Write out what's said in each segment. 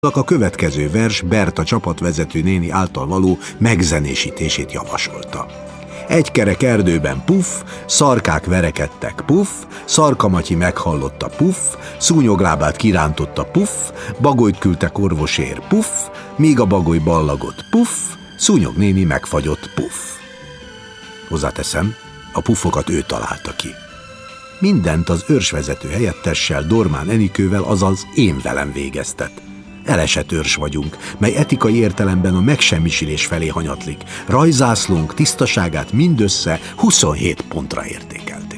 A következő vers Berta csapatvezető néni által való megzenésítését javasolta. Egy kerek erdőben puff, szarkák verekedtek puff, Szarkamatyi meghallotta puff, szúnyoglábát kirántotta puff, bagolyt küldtek orvosért puff, míg a bagoly ballagott puff, Szúnyog néni megfagyott puff. Hozzáteszem, a puffokat ő találta ki. Mindent az őrsvezető helyettessel, Dormán Enikővel, azaz én velem végeztet. Elesett őrs vagyunk, mely etikai értelemben a megsemmisülés felé hanyatlik. Rajzászlónk tisztaságát mindössze 27 pontra értékelték.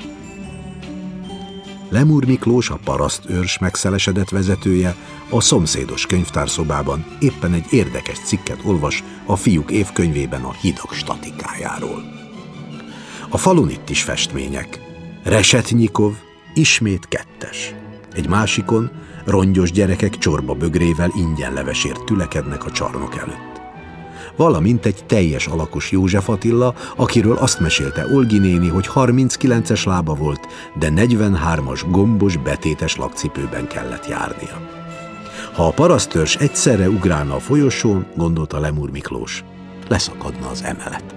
Lemúr Miklós, a parasztőrs megszelesedett vezetője, a szomszédos könyvtárszobában éppen egy érdekes cikket olvas a fiúk évkönyvében a hidak statikájáról. A falun itt is festmények. Resetnyikov ismét kettes. Egy másikon rongyos gyerekek csorba bögrével ingyenlevesért tülekednek a csarnok előtt. Valamint egy teljes alakos József Attila, akiről azt mesélte Olgi néni, hogy 39-es lába volt, de 43-as gombos, betétes lakcipőben kellett járnia. Ha a parasztőrs egyszerre ugrálna a folyosón, gondolta Lemúr Miklós, leszakadna az emelet.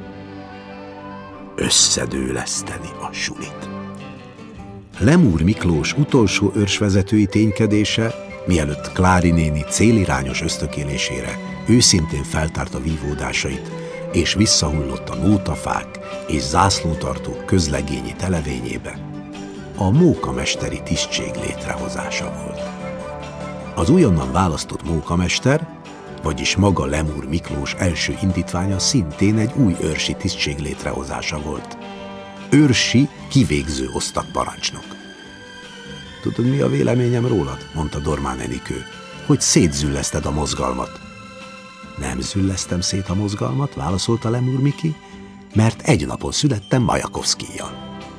Összedőleszteni a sulit. Lemúr Miklós utolsó őrsvezetői ténykedése, mielőtt Klári néni célirányos ösztökélésére őszintén feltárta vívódásait, és visszahullott a nótafák és zászlótartók közlegényi televényébe, a mókamesteri tisztség létrehozása volt. Az újonnan választott mókamester, vagyis maga Lemúr Miklós első indítványa szintén egy új őrsi tisztség létrehozása volt. Őrsi kivégző osztagparancsnok. Tudod, mi a véleményem rólad? Mondta Dormán Enikő. Hogy szétzülleszted a mozgalmat. Nem züllesztem szét a mozgalmat, válaszolta Lemúr Miki, mert egy napon születtem Majakovszkijjal.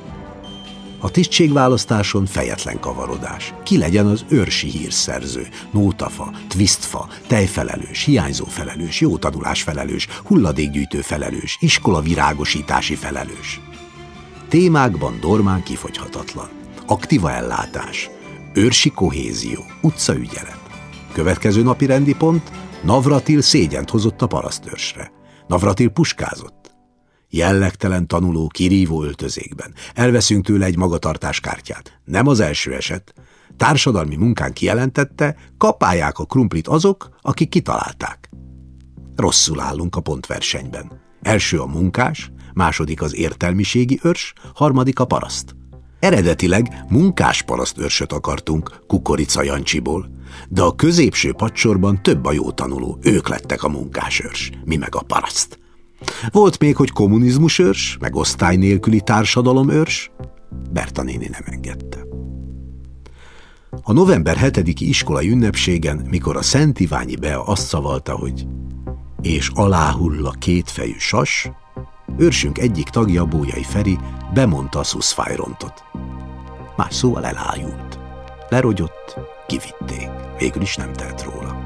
A tisztségválasztáson fejetlen kavarodás. Ki legyen az őrsi hírszerző, nótafa, twistfa, tejfelelős, hiányzó felelős, jótanulás felelős, hulladékgyűjtő felelős, iskola virágosítási felelős. Témákban Dormán kifogyhatatlan. Aktíva ellátás, őrsi kohézió, utcaügyelet. Következő napi rendi pont, Navratil szégyent hozott a parasztőrsre. Navratil puskázott. Jellegtelen tanuló kirívó öltözékben. Elveszünk tőle egy magatartáskártyát. Nem az első eset. Társadalmi munkán kijelentette, kapálják a krumplit azok, akik kitalálták. Rosszul állunk a pontversenyben. Első a munkás, második az értelmiségi őrs, harmadik a paraszt. Eredetileg munkás parasztőrsöt akartunk Kukorica Jancsiból, de a középső padsorban több a jó tanuló, ők lettek a munkásőrs, mi meg a paraszt. Volt még, hogy kommunizmus őrs, meg osztály nélküli társadalomőrs, Berta néni nem engedte. A november 7-i iskolai ünnepségen, mikor a Szent Iványi Bea azt szavalta, hogy és aláhull a kétfejű sas, őrsünk egyik tagja, Bólyai Feri, bemondta a szuszfájrontot. Más szóval elájult. Lerogyott, kivitték. Végül is nem telt róla.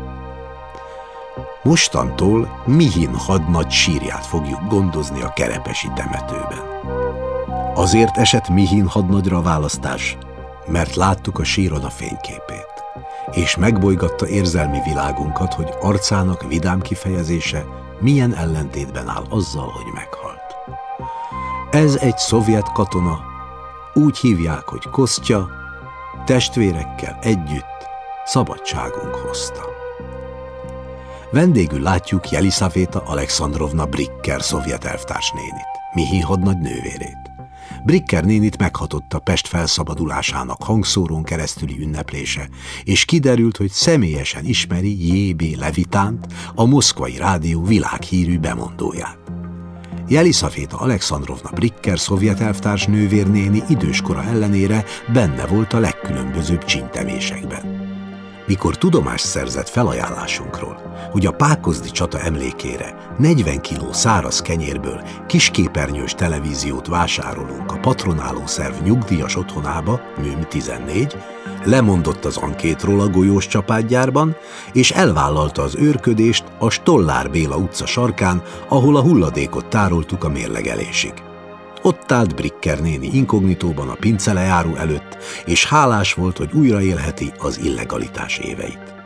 Mostantól Mihin hadnagy sírját fogjuk gondozni a kerepesi temetőben. Azért esett Mihin hadnagyra a választás, mert láttuk a síron a fényképét, és megbolygatta érzelmi világunkat, hogy arcának vidám kifejezése milyen ellentétben áll azzal, hogy meghalt. Ez egy szovjet katona, úgy hívják, hogy Kostya, testvérekkel együtt szabadságunk hozta. Vendégül látjuk Jelisaveta Alexandrovna Bricker szovjet elvtárs nénit, Mihin hadnagy nővérét. Bricker nénit meghatotta Pest felszabadulásának hangszórón keresztüli ünneplése, és kiderült, hogy személyesen ismeri J.B. Levitánt, a Moszkvai Rádió világhírű bemondóját. Jelisaveta Alexandrovna Bricker szovjet elvtárs nővérnéni időskora ellenére benne volt a legkülönbözőbb csintemésekben. Mikor tudomást szerzett felajánlásunkról, hogy a pákozdi csata emlékére 40 kiló száraz kenyérből kisképernyős televíziót vásárolunk a patronáló szerv nyugdíjas otthonába, Műm 14, lemondott az ankétról a Golyós csapádgyárban, és elvállalta az őrködést a Stollár Béla utca sarkán, ahol a hulladékot tároltuk a mérlegelésig. Ott állt Bricker néni inkognitóban a pincelejáró előtt, és hálás volt, hogy újraélheti az illegalitás éveit.